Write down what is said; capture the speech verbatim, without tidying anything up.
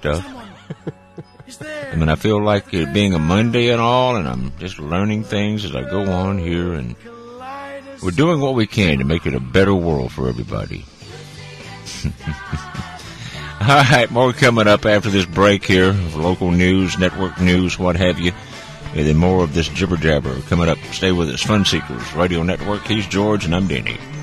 stuff. I mean, I feel like it being a Monday and all, and I'm just learning things as I go on here, and we're doing what we can to make it a better world for everybody. All right, more coming up after this break here, local news, network news, what have you, and then more of this jibber jabber coming up. Stay with us, Fun Seekers Radio Network. He's George, and I'm Denny.